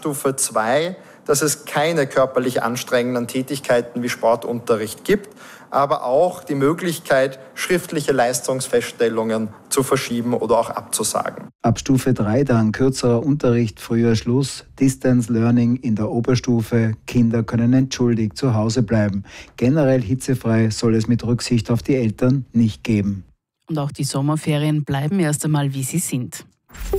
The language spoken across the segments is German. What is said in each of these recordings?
Stufe 2, dass es keine körperlich anstrengenden Tätigkeiten wie Sportunterricht gibt, aber auch die Möglichkeit, schriftliche Leistungsfeststellungen zu verschieben oder auch abzusagen. Ab Stufe 3 dann kürzerer Unterricht, früher Schluss, Distance Learning in der Oberstufe, Kinder können entschuldigt zu Hause bleiben. Generell hitzefrei soll es mit Rücksicht auf die Eltern nicht geben. Und auch die Sommerferien bleiben erst einmal, wie sie sind.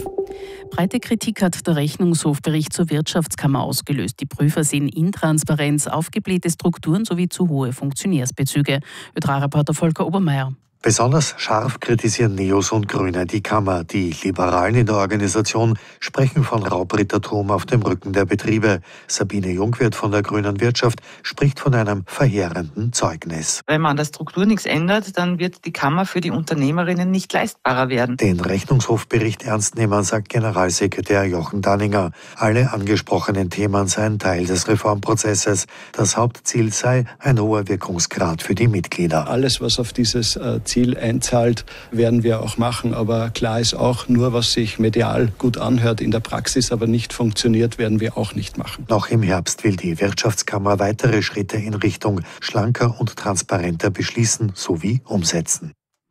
Breite Kritik hat der Rechnungshofbericht zur Wirtschaftskammer ausgelöst. Die Prüfer sehen Intransparenz, aufgeblähte Strukturen sowie zu hohe Funktionärsbezüge. ÖTRA-Reporter Volker Obermeier. Besonders scharf kritisieren Neos und Grüne die Kammer. Die Liberalen in der Organisation sprechen von Raubrittertum auf dem Rücken der Betriebe. Sabine Jungwirth von der Grünen Wirtschaft spricht von einem verheerenden Zeugnis. Wenn man an der Struktur nichts ändert, dann wird die Kammer für die Unternehmerinnen nicht leistbarer werden. Den Rechnungshofbericht ernst nehmen, sagt Generalsekretär Jochen Danninger. Alle angesprochenen Themen seien Teil des Reformprozesses. Das Hauptziel sei ein hoher Wirkungsgrad für die Mitglieder. Alles, was auf dieses Ziel einzahlt, werden wir auch machen. Aber klar ist auch, nur was sich medial gut anhört, in der Praxis aber nicht funktioniert, werden wir auch nicht machen. Noch im Herbst will die Wirtschaftskammer weitere Schritte in Richtung schlanker und transparenter beschließen sowie umsetzen.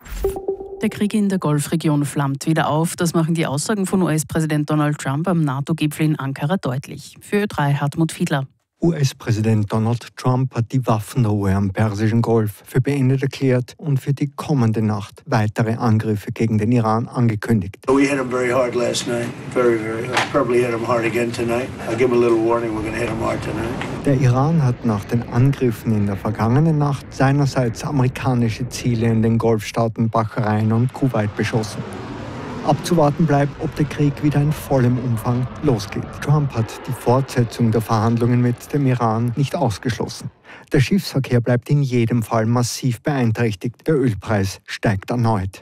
Der Krieg in der Golfregion flammt wieder auf. Das machen die Aussagen von US-Präsident Donald Trump am NATO-Gipfel in Ankara deutlich. Für Ö3 Hartmut Fiedler. US-Präsident Donald Trump hat die Waffenruhe am Persischen Golf für beendet erklärt und für die kommende Nacht weitere Angriffe gegen den Iran angekündigt. We hit him very hard last night. Very hard. Probably hit him hard again tonight. I'll give him a little warning. We're going to hit him hard tonight. Der Iran hat nach den Angriffen in der vergangenen Nacht seinerseits amerikanische Ziele in den Golfstaaten Bahrain und Kuwait beschossen. Abzuwarten bleibt, ob der Krieg wieder in vollem Umfang losgeht. Trump hat die Fortsetzung der Verhandlungen mit dem Iran nicht ausgeschlossen. Der Schiffsverkehr bleibt in jedem Fall massiv beeinträchtigt. Der Ölpreis steigt erneut.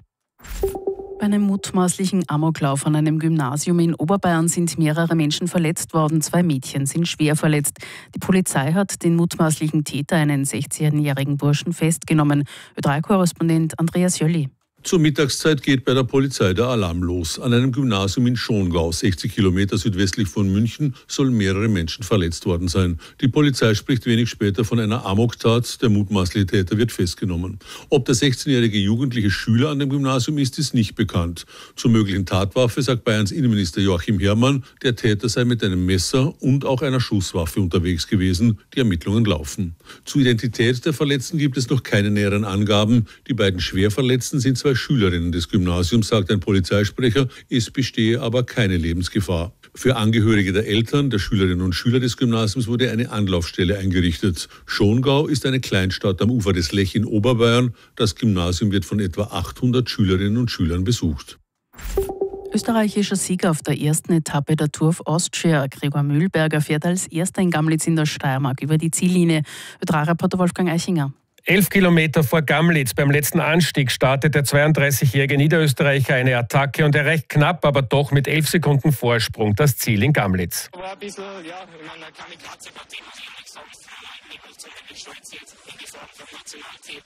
Bei einem mutmaßlichen Amoklauf an einem Gymnasium in Oberbayern sind mehrere Menschen verletzt worden. 2 Mädchen sind schwer verletzt. Die Polizei hat den mutmaßlichen Täter, einen 16-jährigen Burschen, festgenommen. Ö3-Korrespondent Andreas Jölli. Zur Mittagszeit geht bei der Polizei der Alarm los. An einem Gymnasium in Schongau, 60 Kilometer südwestlich von München, sollen mehrere Menschen verletzt worden sein. Die Polizei spricht wenig später von einer Amoktat. Der mutmaßliche Täter wird festgenommen. Ob der 16-jährige jugendliche Schüler an dem Gymnasium ist nicht bekannt. Zur möglichen Tatwaffe sagt Bayerns Innenminister Joachim Herrmann, der Täter sei mit einem Messer und auch einer Schusswaffe unterwegs gewesen. Die Ermittlungen laufen. Zur Identität der Verletzten gibt es noch keine näheren Angaben. Die beiden Schwerverletzten sind 2 Schülerinnen des Gymnasiums, sagt ein Polizeisprecher. Es bestehe aber keine Lebensgefahr. Für Angehörige der Eltern, der Schülerinnen und Schüler des Gymnasiums wurde eine Anlaufstelle eingerichtet. Schongau ist eine Kleinstadt am Ufer des Lech in Oberbayern. Das Gymnasium wird von etwa 800 Schülerinnen und Schülern besucht. Österreichischer Sieger auf der ersten Etappe der Tour of Austria, Gregor Mühlberger, fährt als Erster in Gamlitz in der Steiermark über die Ziellinie. ÖTRA-Reporter Wolfgang Eichinger. 11 Kilometer vor Gamlitz beim letzten Anstieg startet der 32-jährige Niederösterreicher eine Attacke und erreicht knapp, aber doch mit 11 Sekunden Vorsprung das Ziel in Gamlitz. War ein bisschen, in einer Kamikaze-Partie, muss ich sagen, zumindest jetzt in die Form vom Nationalteam.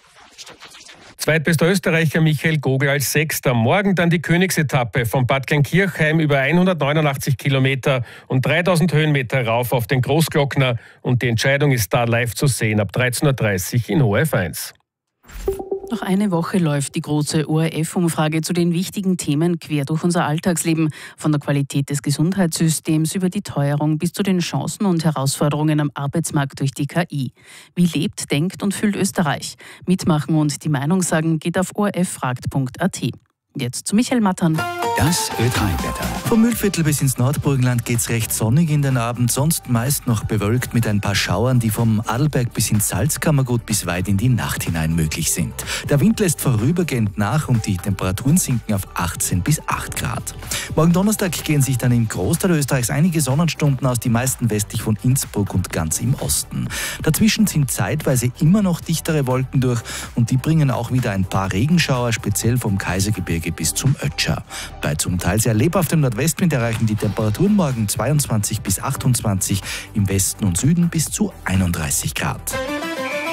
Zweitbester Österreicher Michael Gogl als Sechster. Morgen dann die Königsetappe von Bad Kleinkirchheim über 189 Kilometer und 3000 Höhenmeter rauf auf den Großglockner. Und die Entscheidung ist da live zu sehen ab 13.30 Uhr in ORF1. Noch eine Woche läuft die große ORF-Umfrage zu den wichtigen Themen quer durch unser Alltagsleben. Von der Qualität des Gesundheitssystems über die Teuerung bis zu den Chancen und Herausforderungen am Arbeitsmarkt durch die KI. Wie lebt, denkt und fühlt Österreich? Mitmachen und die Meinung sagen geht auf orffragt.at. Jetzt zu Michael Mattern. Das Ö3-Wetter. Vom Mühlviertel bis ins Nordburgenland geht's recht sonnig in den Abend, sonst meist noch bewölkt mit ein paar Schauern, die vom Adelberg bis ins Salzkammergut bis weit in die Nacht hinein möglich sind. Der Wind lässt vorübergehend nach und die Temperaturen sinken auf 18 bis 8 Grad. Morgen Donnerstag gehen sich dann im Großteil Österreichs einige Sonnenstunden aus, die meisten westlich von Innsbruck und ganz im Osten. Dazwischen sind zeitweise immer noch dichtere Wolken durch und die bringen auch wieder ein paar Regenschauer, speziell vom Kaisergebirge bis zum Ötscher. Bei zum Teil sehr lebhaftem Nordwestwind erreichen die Temperaturen morgen 22 bis 28, im Westen und Süden bis zu 31 Grad.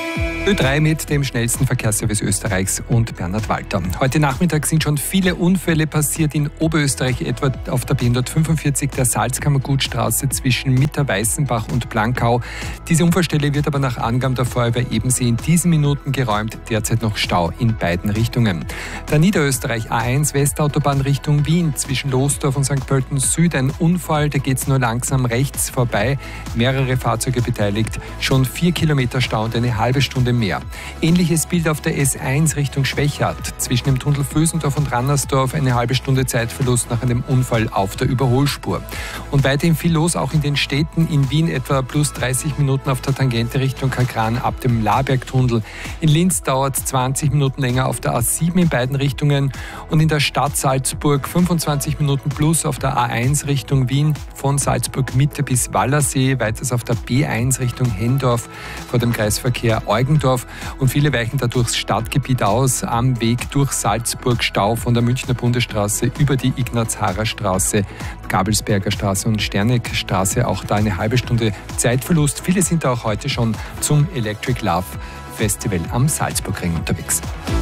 Ö3 mit dem schnellsten Verkehrsservice Österreichs und Bernhard Walter. Heute Nachmittag sind schon viele Unfälle passiert in Oberösterreich, etwa auf der B145 der Salzkammergutstraße zwischen Mitter-Weißenbach und Blankau. Diese Unfallstelle wird aber nach Angaben der Feuerwehr Ebensee in diesen Minuten geräumt. Derzeit noch Stau in beiden Richtungen. Der Niederösterreich A1 Westautobahn Richtung Wien zwischen Losdorf und St. Pölten Süd ein Unfall, da geht es nur langsam rechts vorbei. Mehrere Fahrzeuge beteiligt, schon 4 Kilometer Stau und eine halbe Stunde mehr. Ähnliches Bild auf der S1 Richtung Schwechat. Zwischen dem Tunnel Vösendorf und Rannersdorf eine halbe Stunde Zeitverlust nach einem Unfall auf der Überholspur. Und weiterhin viel los, auch in den Städten. In Wien etwa plus 30 Minuten auf der Tangente Richtung Kakran ab dem Labergtunnel. In Linz dauert es 20 Minuten länger auf der A7 in beiden Richtungen. Und in der Stadt Salzburg 25 Minuten plus auf der A1 Richtung Wien von Salzburg Mitte bis Wallersee. Weiters auf der B1 Richtung Hendorf vor dem Kreisverkehr Eugendorf. Und viele weichen da durchs Stadtgebiet aus. Am Weg durch Salzburg Stau von der Münchner Bundesstraße über die Ignaz-Harer Straße, Gabelsberger Straße und Sterneckstraße. Auch da eine halbe Stunde Zeitverlust. Viele sind da auch heute schon zum Electric Love Festival am Salzburgring unterwegs.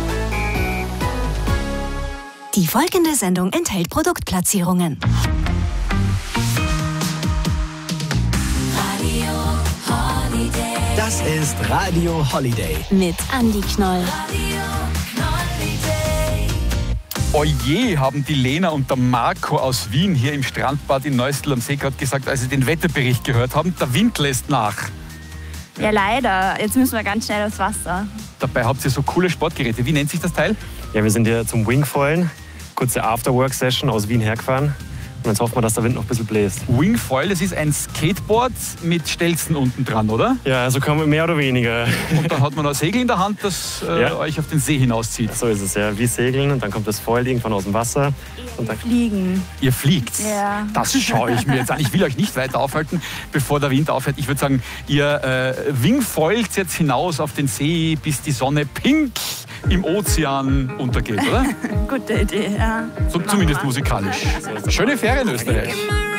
Die folgende Sendung enthält Produktplatzierungen. Das ist Radio Holiday. Mit Andi Knoll. Oje, haben die Lena und der Marco aus Wien hier im Strandbad in Neustädtel am See gerade gesagt, als sie den Wetterbericht gehört haben, der Wind lässt nach. Ja, leider. Jetzt müssen wir ganz schnell aufs Wasser. Dabei habt ihr so coole Sportgeräte. Wie nennt sich das Teil? Ja, wir sind hier zum Wingfoilen. Kurze After-Work-Session aus Wien hergefahren. Und jetzt hoffen wir, dass der Wind noch ein bisschen bläst. Wingfoil, das ist ein Skateboard mit Stelzen unten dran, oder? Ja, also kann man mehr oder weniger. Und dann hat man ein Segel in der Hand, das euch auf den See hinauszieht. So ist es, ja. Wie segeln und dann kommt das Foil irgendwann aus dem Wasser. Und dann fliegen. Ihr fliegt? Ja. Das schaue ich mir jetzt an. Ich will euch nicht weiter aufhalten, bevor der Wind aufhört. Ich würde sagen, ihr wingfoilt jetzt hinaus auf den See, bis die Sonne pink im Ozean untergeht, oder? Gute Idee, ja. So, zumindest musikalisch. Schöne Ferien in Österreich.